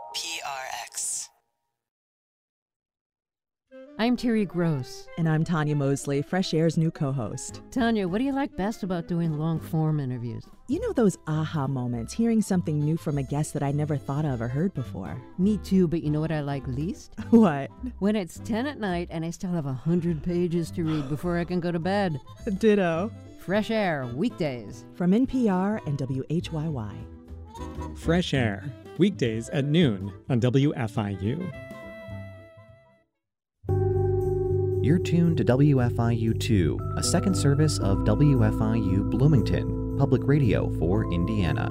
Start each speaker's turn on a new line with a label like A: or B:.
A: PRX.
B: I'm Terry Gross.
C: And I'm Tanya Mosley, Fresh Air's new co-host.
B: Tanya, what do you like best about doing long-form interviews?
C: You know those aha moments, hearing something new from a guest that I never thought of or heard before.
B: Me too, but you know what I like least?
C: What?
B: When it's 10 at night and I still have 100 pages to read before I can go to bed.
C: Ditto.
B: Fresh Air, weekdays.
C: From NPR and WHYY.
D: Fresh Air, weekdays at noon on WFIU.
E: You're tuned to WFIU2, a second service of WFIU Bloomington, public radio for Indiana.